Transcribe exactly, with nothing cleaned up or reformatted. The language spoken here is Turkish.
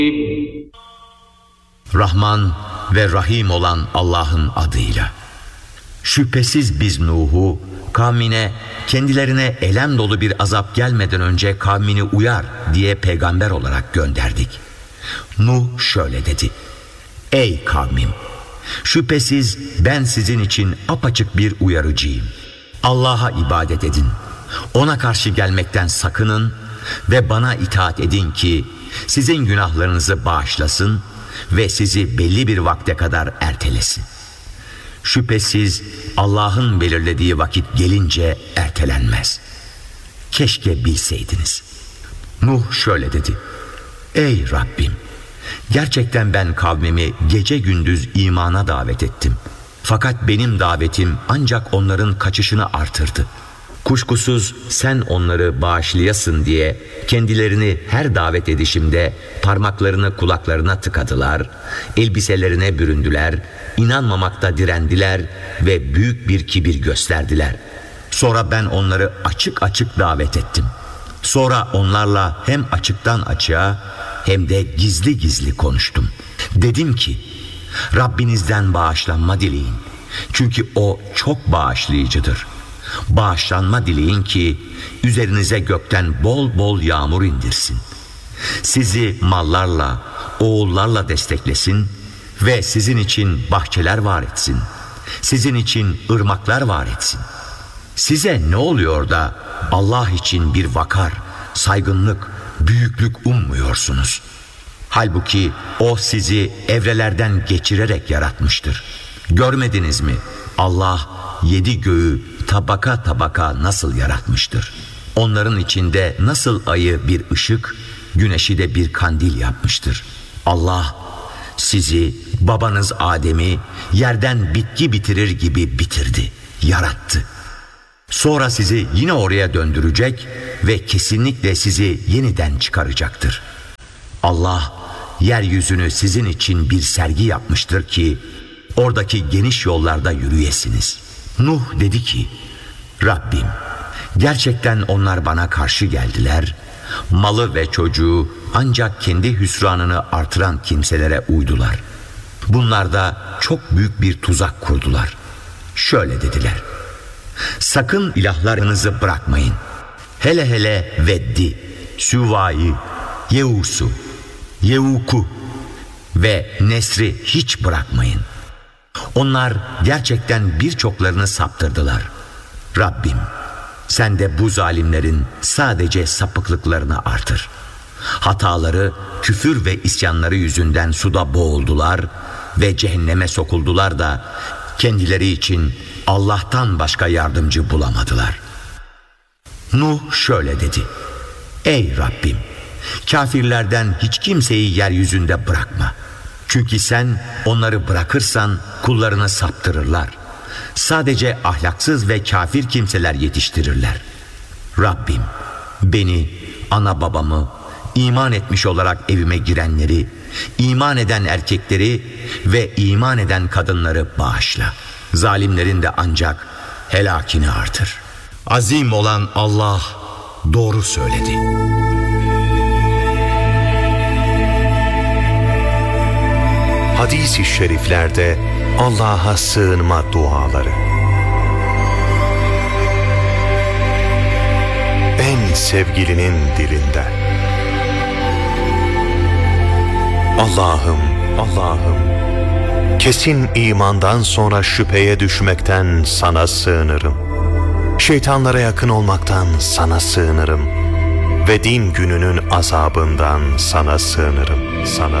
Rahman ve Rahim olan Allah'ın adıyla. Şüphesiz biz Nuh'u kavmine kendilerine elem dolu bir azap gelmeden önce kavmini uyar diye peygamber olarak gönderdik. Nuh şöyle dedi: Ey kavmim! Şüphesiz ben sizin için apaçık bir uyarıcıyım. Allah'a ibadet edin. Ona karşı gelmekten sakının ve bana itaat edin ki sizin günahlarınızı bağışlasın ve sizi belli bir vakte kadar ertelesin. Şüphesiz Allah'ın belirlediği vakit gelince ertelenmez. Keşke bilseydiniz. Nuh şöyle dedi: Ey Rabbim! Gerçekten ben kavmimi gece gündüz imana davet ettim. Fakat benim davetim ancak onların kaçışını artırdı. Kuşkusuz sen onları bağışlayasın diye kendilerini her davet edişimde parmaklarını kulaklarına tıkadılar, elbiselerine büründüler, inanmamakta direndiler ve büyük bir kibir gösterdiler. Sonra ben onları açık açık davet ettim. Sonra onlarla hem açıktan açığa hem de gizli gizli konuştum. Dedim ki, Rabbinizden bağışlanma dileyin. Çünkü O çok bağışlayıcıdır. Bağışlanma dileyin ki üzerinize gökten bol bol yağmur indirsin. Sizi mallarla, oğullarla desteklesin ve sizin için bahçeler var etsin. Sizin için ırmaklar var etsin. Size ne oluyor da Allah için bir vakar, saygınlık, büyüklük ummuyorsunuz? Halbuki O sizi evrelerden geçirerek yaratmıştır. Görmediniz mi? Allah yedi göğü tabaka tabaka nasıl yaratmıştır? Onların içinde nasıl ayı bir ışık, güneşi de bir kandil yapmıştır? Allah sizi, babanız Adem'i yerden bitki bitirir gibi bitirdi, yarattı. Sonra sizi yine oraya döndürecek ve kesinlikle sizi yeniden çıkaracaktır. Allah yeryüzünü sizin için bir sergi yapmıştır ki oradaki geniş yollarda yürüyesiniz. Nuh dedi ki, Rabbim, gerçekten onlar bana karşı geldiler. Malı ve çocuğu ancak kendi hüsranını artıran kimselere uydular. Bunlar da çok büyük bir tuzak kurdular. Şöyle dediler: sakın ilahlarınızı bırakmayın. Hele hele Veddi, Süva'yı, Yevus'u, Yevuk'u ve Nesri hiç bırakmayın. Onlar gerçekten birçoklarını saptırdılar. Rabbim, sen de bu zalimlerin sadece sapıklıklarını artır. Hataları, küfür ve isyanları yüzünden suda boğuldular ve cehenneme sokuldular da kendileri için Allah'tan başka yardımcı bulamadılar. Nuh şöyle dedi: Ey Rabbim! Kafirlerden hiç kimseyi yeryüzünde bırakma. Çünkü sen onları bırakırsan kullarını saptırırlar. Sadece ahlaksız ve kafir kimseler yetiştirirler. Rabbim, beni, ana babamı, iman etmiş olarak evime girenleri, iman eden erkekleri ve iman eden kadınları bağışla. Zalimlerin de ancak helakini artır. Azim olan Allah doğru söyledi. Hadis-i şeriflerde Allah'a sığınma duaları. En sevgilinin dilinden. Allah'ım, Allah'ım, kesin imandan sonra şüpheye düşmekten sana sığınırım. Şeytanlara yakın olmaktan sana sığınırım. Ve din gününün azabından sana sığınırım, sana